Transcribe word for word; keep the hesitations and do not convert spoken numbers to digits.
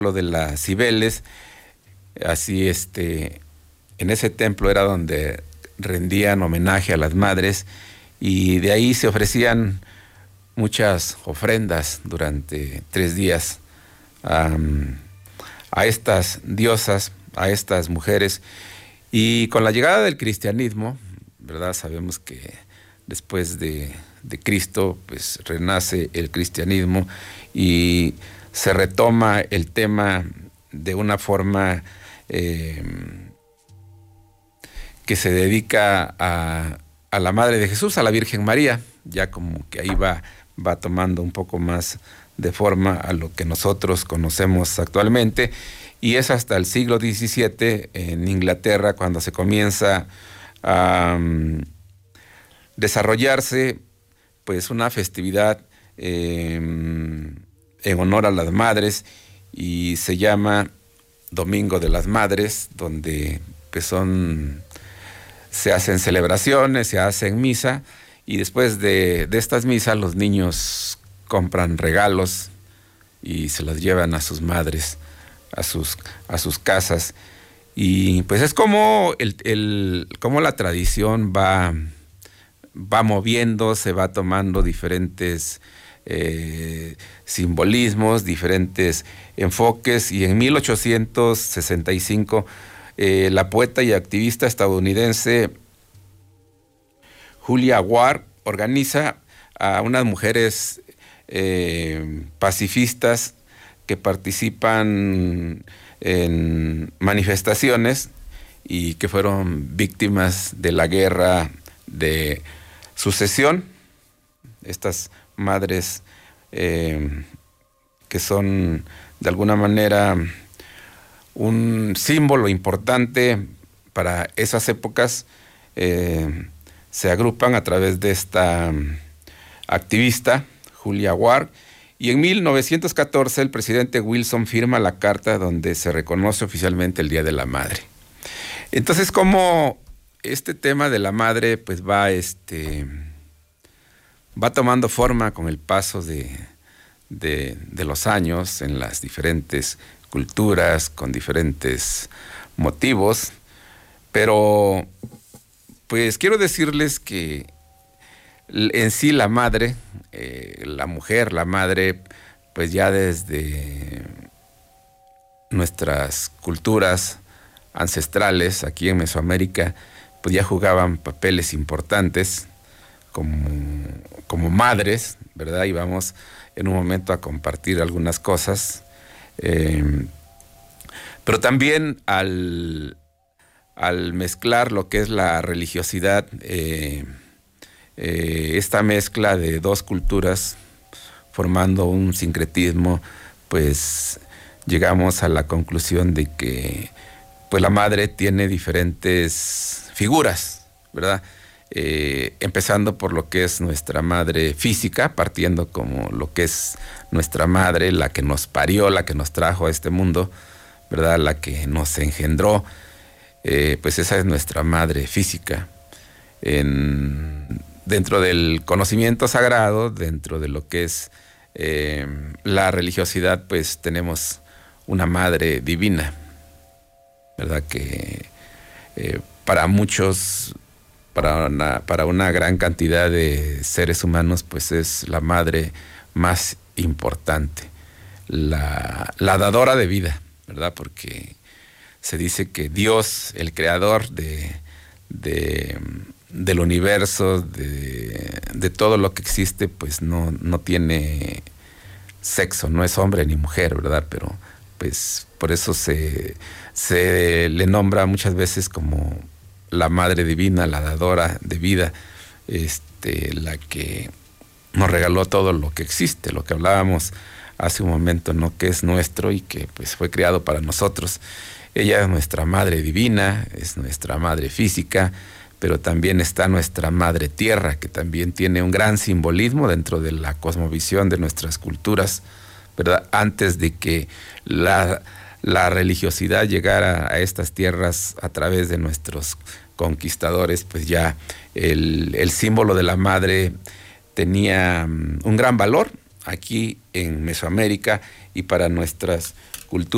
lo de las Cibeles, así este, en ese templo era donde rendían homenaje a las madres y de ahí se ofrecían muchas ofrendas durante tres días um, a estas diosas, a estas mujeres. Y con la llegada del cristianismo, ¿verdad? Sabemos que después de, de Cristo, pues renace el cristianismo y se retoma el tema de una forma eh, que se dedica a, a la Madre de Jesús, a la Virgen María, ya como que ahí va, va tomando un poco más de forma a lo que nosotros conocemos actualmente, y es hasta el siglo diecisiete en Inglaterra cuando se comienza a um, desarrollarse pues una festividad eh, en honor a las madres, y se llama Domingo de las Madres, donde pues son, se hacen celebraciones, se hacen misa, y después de, de estas misas los niños compran regalos y se los llevan a sus madres, a sus, a sus casas. Y pues es como, el, el, como la tradición va, va moviendo, se va tomando diferentes eh, simbolismos, diferentes enfoques, y en mil ochocientos sesenta y cinco eh, la poeta y activista estadounidense Julia Ward organiza a unas mujeres eh, pacifistas que participan en manifestaciones y que fueron víctimas de la guerra de sucesión. Estas madres eh, que son de alguna manera un símbolo importante para esas épocas, eh, se agrupan a través de esta activista, Julia Ward, y en mil novecientos catorce el presidente Wilson firma la carta donde se reconoce oficialmente el Día de la Madre. Entonces, como este tema de la madre pues va, este, va tomando forma con el paso de, de, de los años en las diferentes culturas, con diferentes motivos, pero pues quiero decirles que en sí la madre, eh, la mujer, la madre, pues ya desde nuestras culturas ancestrales aquí en Mesoamérica, pues ya jugaban papeles importantes como, como madres, ¿verdad? Y vamos en un momento a compartir algunas cosas. Eh, pero también al, al mezclar lo que es la religiosidad, eh, Eh, esta mezcla de dos culturas formando un sincretismo, pues llegamos a la conclusión de que pues la madre tiene diferentes figuras, ¿verdad? Eh, empezando por lo que es nuestra madre física, partiendo como lo que es nuestra madre, la que nos parió, la que nos trajo a este mundo, ¿verdad? La que nos engendró, eh, pues esa es nuestra madre física. En Dentro del conocimiento sagrado, dentro de lo que es eh, la religiosidad, pues tenemos una madre divina, ¿verdad? Que eh, para muchos, para una, para una gran cantidad de seres humanos, pues es la madre más importante, la, la dadora de vida, ¿verdad? Porque se dice que Dios, el creador de... de del universo, de, de todo lo que existe, pues no, no tiene sexo, no es hombre ni mujer, ¿verdad? Pero pues por eso se, se le nombra muchas veces como la madre divina, la dadora de vida, este, la que nos regaló todo lo que existe, lo que hablábamos hace un momento, ¿no? Que es nuestro y que pues fue creado para nosotros. Ella es nuestra madre divina, es nuestra madre física, pero también está nuestra madre tierra, que también tiene un gran simbolismo dentro de la cosmovisión de nuestras culturas, ¿verdad? Antes de que la, la religiosidad llegara a estas tierras a través de nuestros conquistadores, pues ya el, el símbolo de la madre tenía um, un gran valor aquí en Mesoamérica y para nuestras culturas.